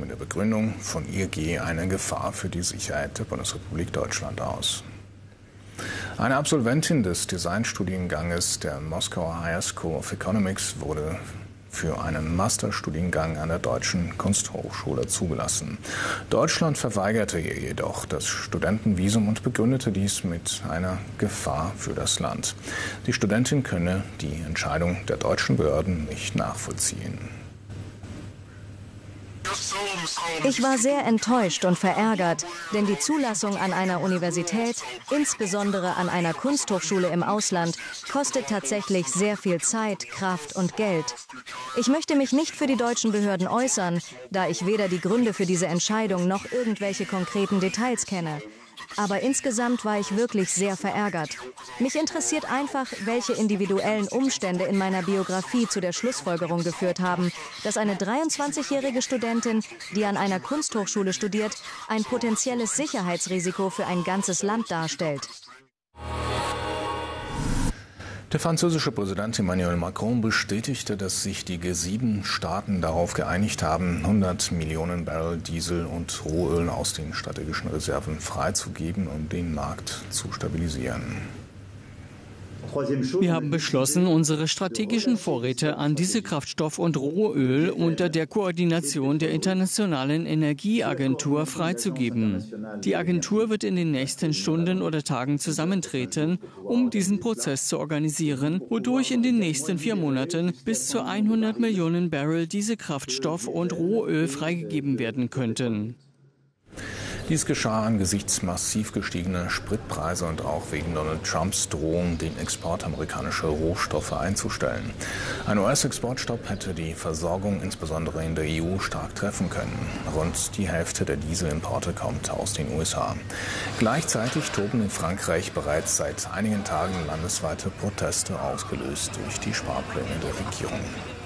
mit der Begründung, von ihr gehe eine Gefahr für die Sicherheit der Bundesrepublik Deutschland aus. Eine Absolventin des Designstudienganges der Moskauer Higher School of Economics wurde für einen Masterstudiengang an der Deutschen Kunsthochschule zugelassen. Deutschland verweigerte ihr jedoch das Studentenvisum und begründete dies mit einer Gefahr für das Land. Die Studentin könne die Entscheidung der deutschen Behörden nicht nachvollziehen. Ich war sehr enttäuscht und verärgert, denn die Zulassung an einer Universität, insbesondere an einer Kunsthochschule im Ausland, kostet tatsächlich sehr viel Zeit, Kraft und Geld. Ich möchte mich nicht für die deutschen Behörden äußern, da ich weder die Gründe für diese Entscheidung noch irgendwelche konkreten Details kenne. Aber insgesamt war ich wirklich sehr verärgert. Mich interessiert einfach, welche individuellen Umstände in meiner Biografie zu der Schlussfolgerung geführt haben, dass eine 23-jährige Studentin, die an einer Kunsthochschule studiert, ein potenzielles Sicherheitsrisiko für ein ganzes Land darstellt. Der französische Präsident Emmanuel Macron bestätigte, dass sich die G7-Staaten darauf geeinigt haben, 100 Millionen Barrel Diesel und Rohöl aus den strategischen Reserven freizugeben, um den Markt zu stabilisieren. Wir haben beschlossen, unsere strategischen Vorräte an Dieselkraftstoff und Rohöl unter der Koordination der Internationalen Energieagentur freizugeben. Die Agentur wird in den nächsten Stunden oder Tagen zusammentreten, um diesen Prozess zu organisieren, wodurch in den nächsten 4 Monaten bis zu 100 Millionen Barrel Dieselkraftstoff und Rohöl freigegeben werden könnten. Dies geschah angesichts massiv gestiegener Spritpreise und auch wegen Donald Trumps Drohung, den Export amerikanischer Rohstoffe einzustellen. Ein US-Exportstopp hätte die Versorgung insbesondere in der EU stark treffen können. Rund die Hälfte der Dieselimporte kommt aus den USA. Gleichzeitig toben in Frankreich bereits seit einigen Tagen landesweite Proteste ausgelöst durch die Sparpläne der Regierung.